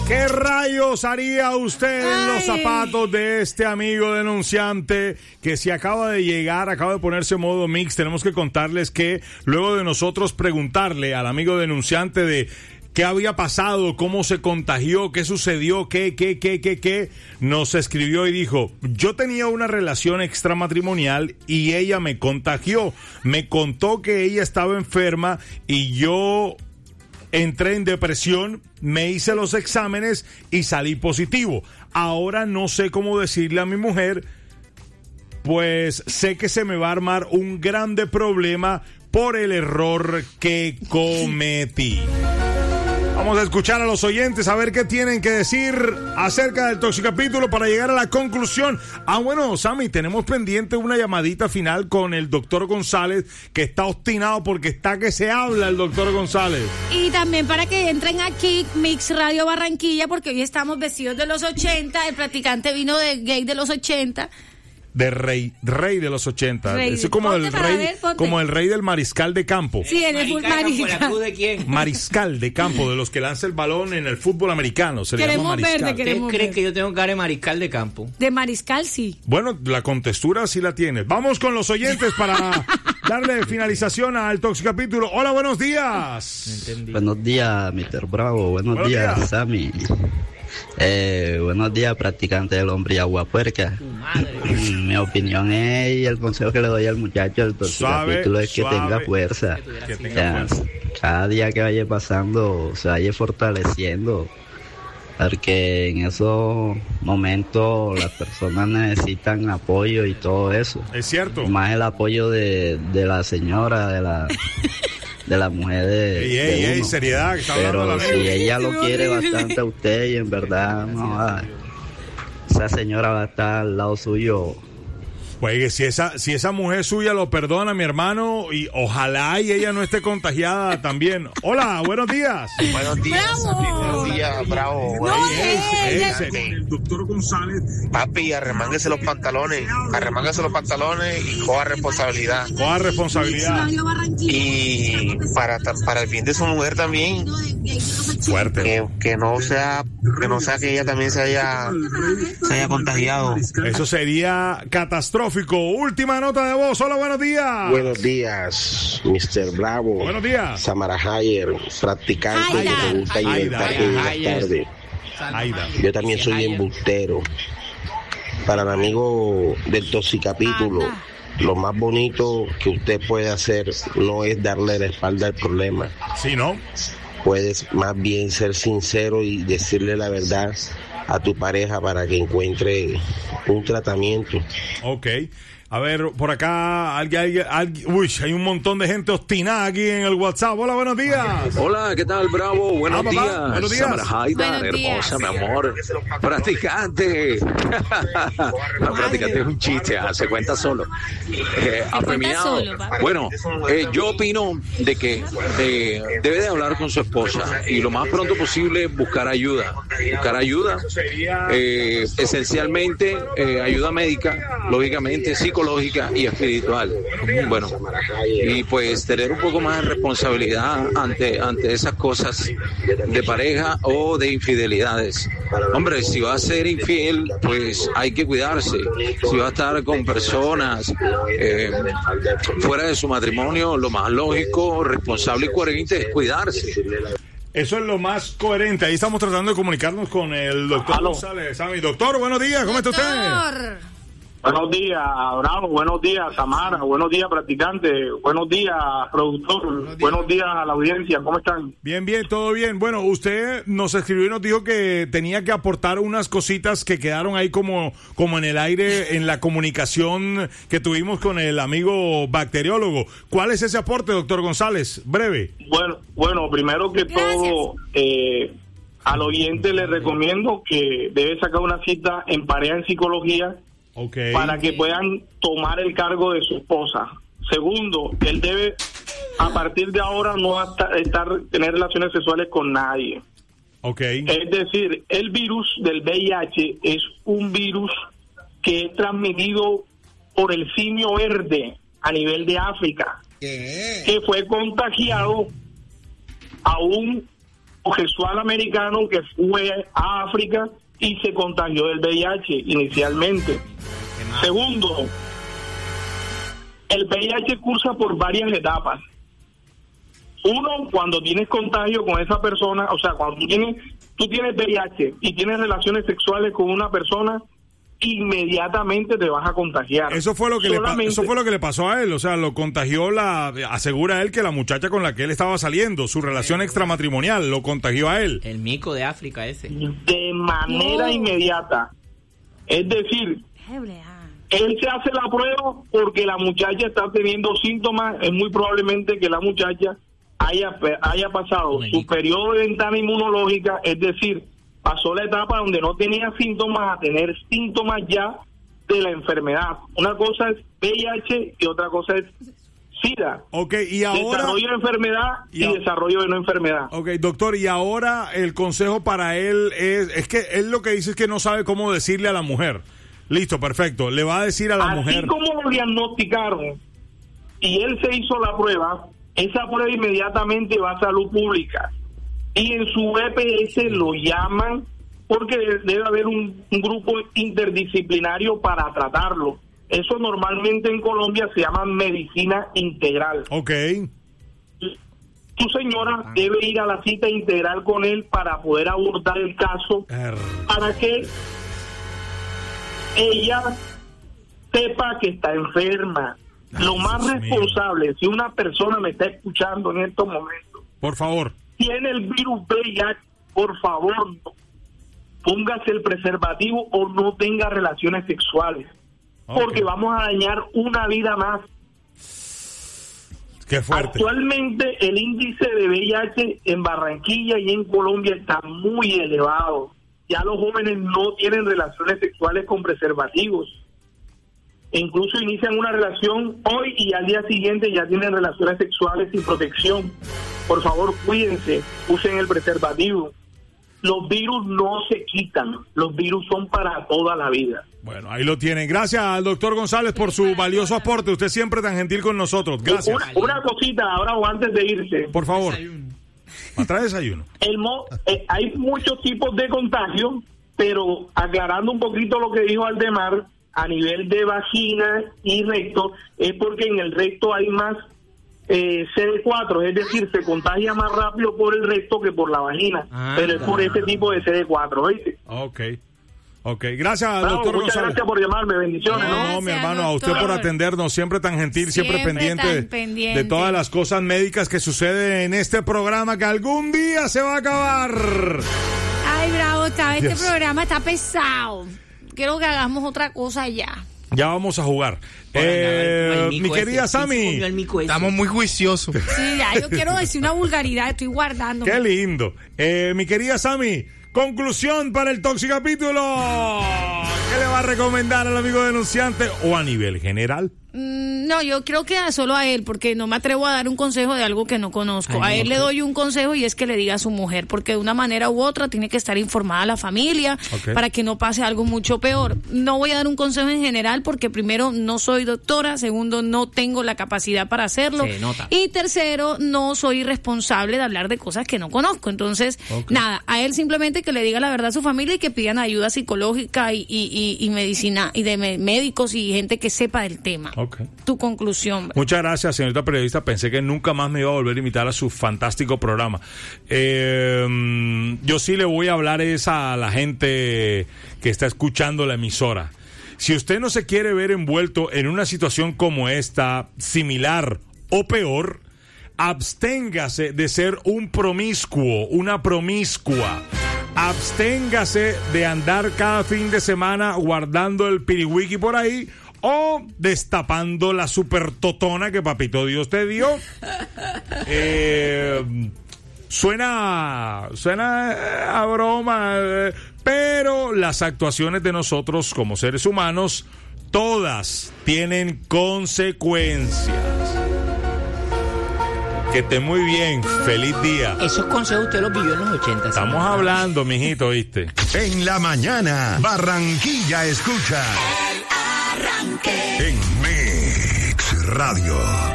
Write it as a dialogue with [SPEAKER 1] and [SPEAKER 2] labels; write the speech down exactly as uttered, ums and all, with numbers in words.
[SPEAKER 1] ¿Qué rayos haría usted en los zapatos de este amigo denunciante que si acaba de llegar, acaba de ponerse modo mix? Tenemos que contarles que luego de nosotros preguntarle al amigo denunciante de qué había pasado, cómo se contagió, qué sucedió, qué, qué, qué, qué, qué, nos escribió y dijo: yo tenía una relación extramatrimonial y ella me contagió. Me contó que ella estaba enferma y yo entré en depresión, me hice los exámenes y salí positivo. Ahora no sé cómo decirle a mi mujer, pues sé que se me va a armar un grande problema por el error que cometí. Vamos a escuchar a los oyentes a ver qué tienen que decir acerca del Toxicapítulo para llegar a la conclusión. Ah, bueno, Sammy, tenemos pendiente una llamadita final con el doctor González, que está obstinado porque está que se habla el doctor González.
[SPEAKER 2] Y también para que entren aquí, Mix Radio Barranquilla, porque hoy estamos vestidos de los ochenta, el practicante vino de gay de los ochenta.
[SPEAKER 1] De rey, rey de los ochenta.
[SPEAKER 2] Rey.
[SPEAKER 1] Es como
[SPEAKER 2] Ponte
[SPEAKER 1] el
[SPEAKER 2] para
[SPEAKER 1] rey,
[SPEAKER 2] ver, ponte.
[SPEAKER 1] como el rey del mariscal de campo.
[SPEAKER 2] Sí, en el fútbol mariscal.
[SPEAKER 3] ¿De quién?
[SPEAKER 1] Mariscal de campo, de los que lanza el balón en el fútbol americano. Se le llama
[SPEAKER 2] Queremos
[SPEAKER 1] mariscal.
[SPEAKER 2] verde,
[SPEAKER 3] ¿Usted
[SPEAKER 2] queremos
[SPEAKER 3] cree
[SPEAKER 2] ver.
[SPEAKER 3] que yo tengo cara de mariscal de campo?
[SPEAKER 2] De mariscal, sí.
[SPEAKER 1] Bueno, la contextura sí la tienes. Vamos con los oyentes para darle finalización al Toxicapítulo. Hola, buenos días.
[SPEAKER 3] No entendí.
[SPEAKER 4] Buenos días, mister Bravo. Buenos,
[SPEAKER 1] Buenos
[SPEAKER 4] días,
[SPEAKER 1] días.
[SPEAKER 4] Sammy. Eh, buenos días, practicante del hombre y agua puerca.
[SPEAKER 3] Tu madre.
[SPEAKER 4] Mi opinión es, y el consejo que le doy al muchacho del
[SPEAKER 1] Suave,
[SPEAKER 4] capítulo es que
[SPEAKER 1] suave.
[SPEAKER 4] tenga fuerza.
[SPEAKER 1] Que
[SPEAKER 4] O
[SPEAKER 1] tenga
[SPEAKER 4] sea,
[SPEAKER 1] fuerza.
[SPEAKER 4] cada día que vaya pasando se vaya fortaleciendo, porque en esos momentos las personas necesitan apoyo y todo eso.
[SPEAKER 1] Es cierto.
[SPEAKER 4] Más el apoyo de, de la señora, de la de la mujer de,
[SPEAKER 1] Ey, ey,
[SPEAKER 4] de
[SPEAKER 1] ey,
[SPEAKER 4] uno.
[SPEAKER 1] seriedad, que está hablando
[SPEAKER 4] Pero
[SPEAKER 1] la
[SPEAKER 4] si
[SPEAKER 1] amiga.
[SPEAKER 4] ella lo quiere bastante a usted y en verdad no, ah, esa señora va a estar al lado suyo.
[SPEAKER 1] Pues si esa, si esa mujer suya lo perdona, mi hermano, y ojalá y ella no esté contagiada también. Hola, buenos días.
[SPEAKER 5] Buenos días,
[SPEAKER 2] ¡Bravo!
[SPEAKER 5] Sammy, buenos días, bravo.
[SPEAKER 2] No,
[SPEAKER 1] Ey, ey,
[SPEAKER 2] ella-
[SPEAKER 1] ey, el doctor González.
[SPEAKER 5] Papi, arremángese los pantalones, arremángese los pantalones y coja responsabilidad.
[SPEAKER 1] Coja responsabilidad.
[SPEAKER 5] Y para, para el bien de su mujer también,
[SPEAKER 1] Fuerte.
[SPEAKER 5] que, que no sea que no sea que ella también se haya, se haya contagiado.
[SPEAKER 1] Eso sería catastrófico. Última nota de voz. Hola, buenos días.
[SPEAKER 6] Buenos días, mister Bravo.
[SPEAKER 1] Buenos días.
[SPEAKER 6] Samara Hayer, practicante
[SPEAKER 2] Aida.
[SPEAKER 6] que te gusta
[SPEAKER 1] Aida,
[SPEAKER 6] inventar
[SPEAKER 1] Aida,
[SPEAKER 6] ideas
[SPEAKER 3] Aida.
[SPEAKER 6] tarde.
[SPEAKER 1] Aida.
[SPEAKER 6] Yo también soy embustero. Para el amigo del Toxicapítulo,
[SPEAKER 2] Anda.
[SPEAKER 6] lo más bonito que usted puede hacer no es darle la espalda al problema.
[SPEAKER 1] Sí, ¿no?
[SPEAKER 6] Puedes más bien ser sincero y decirle la verdad a tu pareja para que encuentre un tratamiento.
[SPEAKER 1] Ok. A ver, por acá, alguien, alguien, alguien- uy, hay un montón de gente obstinada aquí en el WhatsApp. Hola, buenos días.
[SPEAKER 7] Hola, ¿qué tal, Bravo? Buenos
[SPEAKER 1] Ah, papá,
[SPEAKER 7] días.
[SPEAKER 1] buenos días.
[SPEAKER 7] Samara Haida,
[SPEAKER 2] Buenos días.
[SPEAKER 7] hermosa, mi amor. Practicante. La practicante es un chiste, ah, se cuenta solo. Eh, apremiado.
[SPEAKER 2] solo, papá.
[SPEAKER 7] Bueno, eh, yo opino de que eh, debe de hablar con su esposa y lo más pronto posible buscar ayuda. Buscar ayuda, eh, esencialmente eh, ayuda médica, lógicamente psicológica y espiritual. Bueno, y pues tener un poco más de responsabilidad ante, ante esas cosas de pareja o de infidelidades. Hombre, si va a ser infiel, pues hay que cuidarse. Si va a estar con personas eh, fuera de su matrimonio, lo más lógico, responsable y coherente es cuidarse.
[SPEAKER 1] Eso es lo más coherente. Ahí estamos tratando de comunicarnos con el doctor
[SPEAKER 5] Aló.
[SPEAKER 1] González. Sammy, doctor, buenos días. ¿Cómo está usted?
[SPEAKER 2] Doctor.
[SPEAKER 8] Buenos días, Bravo. Buenos días, Tamara. Buenos días, practicante. Buenos días, productor. Buenos días a la audiencia. ¿Cómo están?
[SPEAKER 1] Bien, bien, todo bien. Bueno, usted nos escribió y nos dijo que tenía que aportar unas cositas que quedaron ahí como, como en el aire en la comunicación que tuvimos con el amigo bacteriólogo. ¿Cuál es ese aporte, doctor González? Breve.
[SPEAKER 8] Bueno, bueno, primero que
[SPEAKER 2] Gracias.
[SPEAKER 8] todo, eh, al oyente le recomiendo que debe sacar una cita en pareja en psicología
[SPEAKER 1] Ok.
[SPEAKER 8] para que puedan tomar el cargo de su esposa. Segundo, él debe, a partir de ahora, no hasta- estar tener relaciones sexuales con nadie.
[SPEAKER 1] Ok.
[SPEAKER 8] Es decir, el virus del V I H es un virus que es transmitido por el simio verde a nivel de África, que fue contagiado a un homosexual americano que fue a África y se contagió del V I H inicialmente. Segundo, el V I H cursa por varias etapas. Uno, cuando tienes contagio con esa persona, o sea, cuando tú tienes, tú tienes V I H y tienes relaciones sexuales con una persona, inmediatamente te vas a contagiar.
[SPEAKER 1] Eso fue lo que Solamente... le, eso fue lo que le pasó a él, o sea, lo contagió la, asegura él que la muchacha con la que él estaba saliendo, su relación extramatrimonial, lo contagió a él.
[SPEAKER 3] El mico de África ese.
[SPEAKER 8] De manera no. inmediata. Es decir, él se hace la prueba porque la muchacha está teniendo síntomas, es muy probablemente que la muchacha haya, haya pasado su periodo de ventana inmunológica, es decir, pasó la etapa donde no tenía síntomas a tener síntomas ya de la enfermedad. Una cosa es V I H y otra cosa es SIDA.
[SPEAKER 1] Ok, y ahora...
[SPEAKER 8] Desarrollo de enfermedad y, y desarrollo de no enfermedad.
[SPEAKER 1] Ok, doctor, y ahora el consejo para él es... Es que él lo que dice es que no sabe cómo decirle a la mujer. Listo, perfecto. Le va a decir a la
[SPEAKER 8] Así
[SPEAKER 1] mujer...
[SPEAKER 8] Así como lo diagnosticaron y él se hizo la prueba, esa prueba inmediatamente va a salud pública. Y en su E P S lo llaman porque debe haber un, un grupo interdisciplinario para tratarlo. Eso normalmente en Colombia se llama medicina integral.
[SPEAKER 1] Ok.
[SPEAKER 8] Tu señora debe ir a la cita integral con él para poder abordar el caso, er... para que ella sepa que está enferma. Ay, Lo más Dios responsable, mío. Si una persona me está escuchando en estos momentos,
[SPEAKER 1] por favor,
[SPEAKER 8] tiene el virus V I H, por favor, póngase el preservativo o no tenga relaciones sexuales, okay. Porque vamos a dañar una vida más.
[SPEAKER 1] Qué fuerte.
[SPEAKER 8] Actualmente el índice de V I H en Barranquilla y en Colombia está muy elevado. Ya los jóvenes no tienen relaciones sexuales con preservativos. E incluso inician una relación hoy y al día siguiente ya tienen relaciones sexuales sin protección. Por favor, cuídense, usen el preservativo. Los virus no se quitan, los virus son para toda la vida.
[SPEAKER 1] Bueno, ahí lo tienen. Gracias al doctor González por su valioso aporte. Usted siempre tan gentil con nosotros. Gracias.
[SPEAKER 8] Una, una cosita ahora o antes de irse.
[SPEAKER 1] Por favor. Atrás desayuno.
[SPEAKER 8] El mo, eh, hay muchos tipos de contagio, pero aclarando un poquito lo que dijo Aldemar, a nivel de vagina y recto, es porque en el recto hay más eh, C D cuatro, es decir, se contagia más rápido por el recto que por la vagina, ah, pero es por ese tipo de C D cuatro, ¿viste?
[SPEAKER 1] Ok. Ok, gracias,
[SPEAKER 8] Bravo,
[SPEAKER 1] doctor
[SPEAKER 8] muchas
[SPEAKER 1] González.
[SPEAKER 8] Gracias por llamarme, bendiciones.
[SPEAKER 1] No, no, mi hermano, a usted por atendernos, siempre tan gentil, siempre, siempre pendiente,
[SPEAKER 2] pendiente
[SPEAKER 1] de todas las cosas médicas que suceden en este programa que algún día se va a acabar.
[SPEAKER 2] Ay, bravo, está, este programa está pesado. Quiero que hagamos otra cosa ya.
[SPEAKER 1] Ya vamos a jugar. Eh, mi querida Sammy.
[SPEAKER 9] Estamos muy juiciosos.
[SPEAKER 2] Sí, ya, yo quiero decir una vulgaridad, estoy guardando.
[SPEAKER 1] Qué lindo. Eh, mi querida Sammy, conclusión para el Toxicapítulo. ¿Qué le va a recomendar al amigo denunciante o a nivel general?
[SPEAKER 2] Mm, no, yo creo que solo a él, porque no me atrevo a dar un consejo de algo que no conozco. Ay, a él no, le doy un consejo y es que le diga a su mujer, porque de una manera u otra tiene que estar informada la familia, okay, para que no pase algo mucho peor. No voy a dar un consejo en general porque primero no soy doctora, segundo no tengo la capacidad para hacerlo, y tercero no soy responsable de hablar de cosas que no conozco. Entonces, okay, nada, a él simplemente que le diga la verdad a su familia y que pidan ayuda psicológica y, y, y, y medicina y de me, médicos y gente que sepa del tema. Okay. Tu conclusión.
[SPEAKER 1] Muchas gracias, señorita periodista. Pensé que nunca más me iba a volver a invitar a su fantástico programa. Eh, yo sí le voy a hablar es a la gente que está escuchando la emisora. Si usted no se quiere ver envuelto en una situación como esta, similar o peor, absténgase de ser un promiscuo, una promiscua. Absténgase de andar cada fin de semana guardando el piriwiki por ahí o destapando la super totona que papito Dios te dio. Eh, suena, suena a broma, eh, pero las actuaciones de nosotros como seres humanos, todas tienen consecuencias. Que esté muy bien, feliz día.
[SPEAKER 3] Esos consejos usted los vivió en los ochenta.
[SPEAKER 1] Estamos hablando, mijito, ¿viste?
[SPEAKER 10] En la mañana, Barranquilla escucha. El Arranque. En Mix Radio.